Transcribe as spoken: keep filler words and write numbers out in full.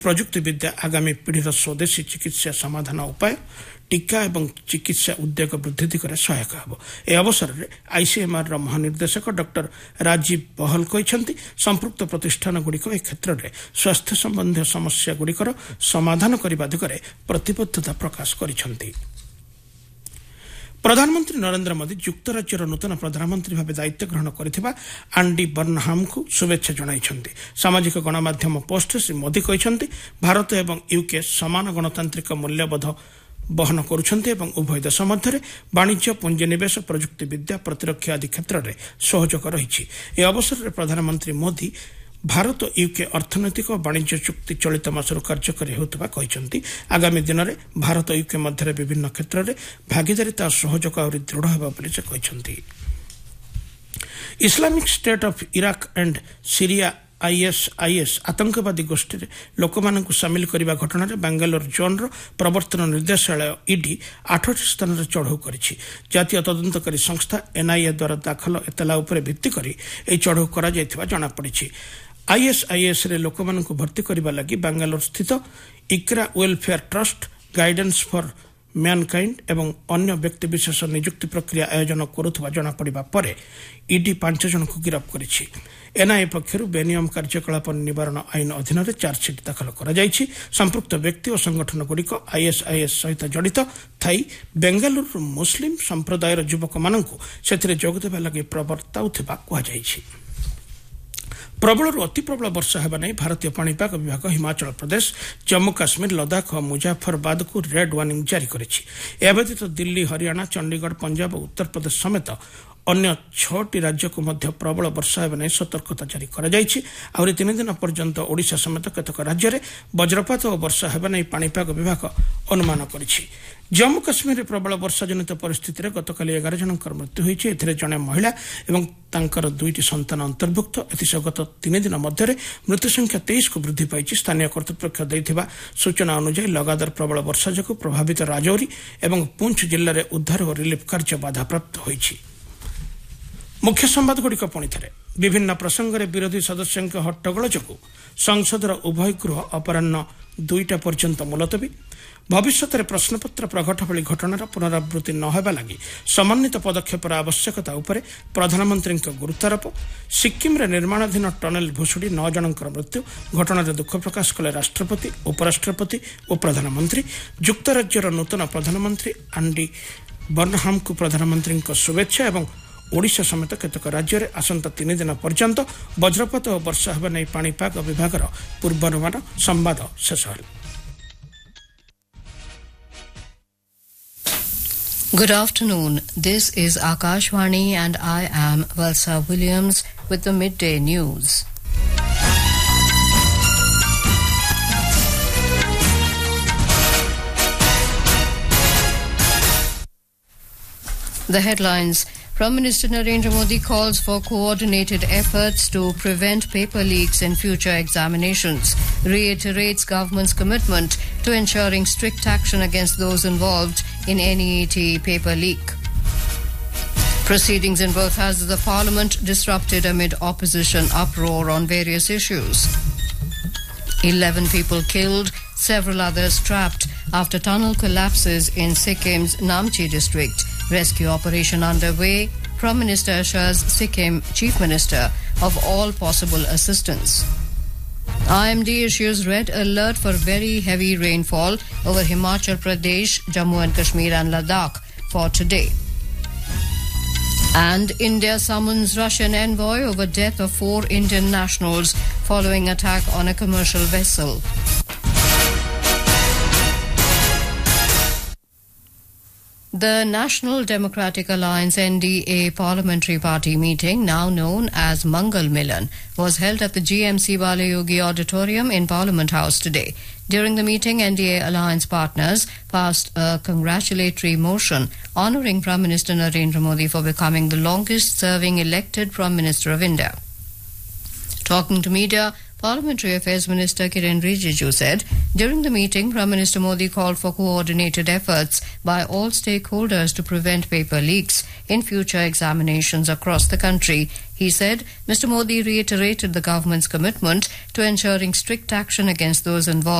ପ୍ରଯୁକ୍ତିବିଦ୍ୟା ଆଗାମୀ ପିଢ଼ିର ସ୍ୱଦେଶୀ ଚିକିତ୍ସା ସମାଧାନ ଉପାୟ ଟିକା ଏବଂ ଚିକିତ୍ସା ଉଦ୍ୟୋଗ ବୃଦ୍ଧି ଦିଗରେ ସହାୟକ ହେବ। ଏହି ଅବସରରେ ଆଇସିଏମ୍ଆର୍ର ମହାନିର୍ଦ୍ଦେଶକ ଡକ୍ଟର ରାଜୀବ ବହଲ କହିଛନ୍ତି ସମ୍ପୃକ୍ତ ପ୍ରତିଷ୍ଠାନଗୁଡ଼ିକ ଏହି କ୍ଷେତ୍ରରେ ସ୍ୱାସ୍ଥ୍ୟ ସମ୍ବନ୍ଧୀୟ ସମସ୍ୟାଗୁଡ଼ିକର ସମାଧାନ କରିବା ଦିଗରେ ପ୍ରତିବଦ୍ଧତା ପ୍ରକାଶ କରିଛନ୍ତି। ପ୍ରଧାନମନ୍ତ୍ରୀ ନରେନ୍ଦ୍ର ମୋଦି ଯୁକ୍ତରାଜ୍ୟର ନୂତନ ପ୍ରଧାନମନ୍ତ୍ରୀ ଭାବେ ଦାୟିତ୍ୱ ଗ୍ରହଣ କରିଥିବା ଆଣ୍ଡି ବର୍ନହାମ୍ଙ୍କୁ ଶୁଭେଚ୍ଛା ଜଣାଇଛନ୍ତି। ସାମାଜିକ ଗଣମାଧ୍ୟମ ପୋଷ୍ଟରେ ଶ୍ରୀ ମୋଦି କହିଛନ୍ତି ଭାରତ ଏବଂ ୟୁକେ ସମାନ ଗଣତାନ୍ତ୍ରିକ ମୂଲ୍ୟବୋଧ ବହନ କରୁଛନ୍ତି ଏବଂ ଉଭୟ ଦେଶ ମଧ୍ୟରେ ବାଣିଜ୍ୟ ପୁଞ୍ଜିନିବେଶ ପ୍ରଯୁକ୍ତିବିଦ୍ୟା ପ୍ରତିରକ୍ଷା ଆଦି କ୍ଷେତ୍ରରେ ସହଯୋଗ ରହିଛି। ଏହି ଅବସରରେ ପ୍ରଧାନମନ୍ତ୍ରୀ ମୋଦି ଭାରତ ୟୁକେ ଅର୍ଥନୈତିକ ଓ ବାଣିଜ୍ୟ ଚୁକ୍ତି ଚଳିତ ମାସରୁ କାର୍ଯ୍ୟକାରୀ ହେଉଥିବା କହିଛନ୍ତି। ଆଗାମୀ ଦିନରେ ଭାରତ ୟୁକେ ମଧ୍ୟରେ ବିଭିନ୍ନ କ୍ଷେତ୍ରରେ ଭାଗିଦାରିତା ଓ ସହଯୋଗ ଆହୁରି ଦୃଢ଼ ହେବ ବୋଲି ସେ କହିଛନ୍ତି। Islamic state of Iraq and Syria ISIS ଆତଙ୍କବାଦୀ ଗୋଷ୍ଠୀରେ ଲୋକମାନଙ୍କୁ ସାମିଲ କରିବା ଘଟଣାରେ ବାଙ୍ଗାଲୋର ଜୋନ୍ର ପ୍ରବର୍ତ୍ତନ ନିର୍ଦ୍ଦେଶାଳୟ ଇଡି ଆଠଟି ସ୍ଥାନରେ ଚଢ଼ଉ କରିଛି। ଜାତୀୟ ତଦନ୍ତକାରୀ ସଂସ୍ଥା ଏନ୍ଆଇଏ ଦ୍ୱାରା ଦାଖଲ ଏତଲା ଉପରେ ଭିତ୍ତି କରି ଏହି ଚଢ଼ଉ କରାଯାଇଥିବା ଜଣାପଡ଼ିଛି। ଆଇଏସ୍ଆଇଏସ୍ରେ ଲୋକମାନଙ୍କୁ ଭର୍ତ୍ତି କରିବା ଲାଗି ବାଙ୍ଗାଲୋର ସ୍ଥିତ ICRA welfare trust guidance for mankind ଏବଂ ଅନ୍ୟ ବ୍ୟକ୍ତିବିଶେଷ ନିଯୁକ୍ତି ପ୍ରକ୍ରିୟା ଆୟୋଜନ କରୁଥିବା ଜଣାପଡ଼ିବା ପରେ ଇଡି ପାଞ୍ଚ ଜଣଙ୍କୁ ଗିରଫ କରିଛି। ଏନ୍ଆଇଏ ପକ୍ଷରୁ ବେନିୟମ କାର୍ଯ୍ୟକଳାପ ନିବାରଣ ଆଇନ ଅଧୀନରେ ଚାର୍ଜସିଟ୍ ଦାଖଲ କରାଯାଇଛି। ସମ୍ପୃକ୍ତ ବ୍ୟକ୍ତି ଓ ସଂଗଠନଗୁଡ଼ିକ ଆଇଏସ୍ଆଇଏସ୍ ସହିତ ଜଡ଼ିତ ଥାଇ ବେଙ୍ଗାଲୁରୁର ମୁସଲିମ ସମ୍ପ୍ରଦାୟର ଯୁବକମାନଙ୍କୁ ସେଥିରେ ଯୋଗଦେବା ଲାଗି ପ୍ରବର୍ତ୍ତାଉଥିବା କୁହାଯାଇଛି। ପ୍ରବଳରୁ ଅତି ପ୍ରବଳ ବର୍ଷା ହେବା ନେଇ ଭାରତୀୟ ପାଣିପାଗ ବିଭାଗ ହିମାଚଳ ପ୍ରଦେଶ ଜମ୍ମୁ କାଶ୍ମୀର ଲଦାଖ ଓ ମୁଜାଫରବାଦକୁ ରେଡ୍ ୱାର୍ଣ୍ଣିଂ ଜାରି କରିଛି। ଏହା ବ୍ୟତୀତ ଦିଲ୍ଲୀ ହରିୟାଣା ଚଣ୍ଡିଗଡ଼ ପଞ୍ଜାବ ଓ ଉତ୍ତରପ୍ରଦେଶ ସମେତ ଅନ୍ୟ ଛଅଟି ରାଜ୍ୟକୁ ମଧ୍ୟ ପ୍ରବଳ ବର୍ଷା ହେବା ନେଇ ସତର୍କତା ଜାରି କରାଯାଇଛି। ଆହୁରି ତିନି ଦିନ ପର୍ଯ୍ୟନ୍ତ ଓଡ଼ିଶା ସମେତ କେତେକ ରାଜ୍ୟରେ ବଜ୍ରପାତ ଓ ବର୍ଷା ହେବା ନେଇ ପାଣିପାଗ ବିଭାଗ ଅନୁମାନ କରିଛି। ଜମ୍ମୁ କାଶ୍ମୀରରେ ପ୍ରବଳ ବର୍ଷା ଜନିତ ପରିସ୍ଥିତିରେ ଗତକାଲି ଏଗାର ଜଣଙ୍କର ମୃତ୍ୟୁ ହୋଇଛି। ଏଥିରେ ଜଣେ ମହିଳା ଏବଂ ତାଙ୍କର ଦୁଇଟି ସନ୍ତାନ ଅନ୍ତର୍ଭୁକ୍ତ। ଏଥିସହ ଗତ ତିନି ଦିନ ମଧ୍ୟରେ ମୃତ୍ୟୁ ସଂଖ୍ୟା ତେଇଶକୁ ବୃଦ୍ଧି ପାଇଛି। ସ୍ଥାନୀୟ କର୍ତ୍ତୃପକ୍ଷ ଦେଇଥିବା ସୂଚନା ଅନୁଯାୟୀ ଲଗାତାର ପ୍ରବଳ ବର୍ଷା ଯୋଗୁଁ ପ୍ରଭାବିତ ରାଜୌରୀ ଏବଂ ପୁଞ୍ଚ ଜିଲ୍ଲାରେ ଉଦ୍ଧାର ଓ ରିଲିଫ୍ କାର୍ଯ୍ୟ ବାଧାପ୍ରାପ୍ତ ହୋଇଛି। ମୁଖ୍ୟ ସମ୍ବାଦଗୁଡ଼ିକ ପୁଣିଥରେ ବିଭିନ୍ନ ପ୍ରସଙ୍ଗରେ ବିରୋଧୀ ସଦସ୍ୟଙ୍କ ହଟ୍ଟଗୋଳ ଯୋଗୁଁ ସଂସଦର ଉଭୟ ଗୃହ ଅପରାହ୍ନ ଦୁଇଟା ପର୍ଯ୍ୟନ୍ତ ମୁଲତବୀ। ଭବିଷ୍ୟତରେ ପ୍ରଶ୍ନପତ୍ର ପ୍ରଘଟ ଭଳି ଘଟଣାର ପୁନରାବୃତ୍ତି ନ ହେବା ଲାଗି ସମନ୍ୱିତ ପଦକ୍ଷେପର ଆବଶ୍ୟକତା ଉପରେ ପ୍ରଧାନମନ୍ତ୍ରୀଙ୍କ ଗୁରୁତ୍ୱାରୋପ। ସିକ୍କିମରେ ନିର୍ମାଣାଧୀନ ଟନେଲ ଭୁଶୁଡ଼ି ନଅ ଜଣଙ୍କର ମୃତ୍ୟୁ। ଘଟଣାରେ ଦୁଃଖ ପ୍ରକାଶ କଲେ ରାଷ୍ଟ୍ରପତି ଉପରାଷ୍ଟ୍ରପତି ଓ ପ୍ରଧାନମନ୍ତ୍ରୀ। ଯୁକ୍ତରାଜ୍ୟର ନୂତନ ପ୍ରଧାନମନ୍ତ୍ରୀ ଆଣ୍ଡି ବର୍ନହାମ୍ଙ୍କୁ ପ୍ରଧାନମନ୍ତ୍ରୀଙ୍କ ଶୁଭେଚ୍ଛା ଏବଂ ଓଡ଼ିଶା ସମେତ କେତେକ ରାଜ୍ୟରେ ଆସନ୍ତା ତିନି ଦିନ ପର୍ଯ୍ୟନ୍ତ ବଜ୍ରପାତ ଓ ବର୍ଷା ହେବା ନେଇ ପାଣିପାଗ ବିଭାଗର ପୂର୍ବାନୁମାନ। ସମ୍ବାଦ ଶେଷ ହେଲା। Good afternoon. This is Akashvani and I am Valsa Williams with the midday news. The headlines. Prime Minister Narendra Modi calls for coordinated efforts to prevent paper leaks in future examinations, reiterates government's commitment to ensuring strict action against those involved in N E A T paper leak. Proceedings in both houses of Parliament disrupted amid opposition uproar on various issues. Eleven people killed, several others trapped after tunnel collapses in Sikkim's Namche district. Rescue operation underway. Prime Minister assures Sikkim Chief Minister of all possible assistance. I M D issues red alert for very heavy rainfall over Himachal Pradesh, Jammu and Kashmir and Ladakh for today. And India summons Russian envoy over death of four Indian nationals following attack on a commercial vessel. The National Democratic Alliance N D A Parliamentary Party meeting, now known as Mangal Milan, was held at the G M C Balayogi Auditorium in Parliament House today. During the meeting, N D A alliance partners passed a congratulatory motion honouring Prime Minister Narendra Modi for becoming the longest-serving elected Prime Minister of India. Talking to media, Parliamentary Affairs Minister Kiren Rijiju said during the meeting, Prime Minister Modi called for coordinated efforts by all stakeholders to prevent paper leaks in future examinations across the country. He said Mister Modi reiterated the government's commitment to ensuring strict action against those involved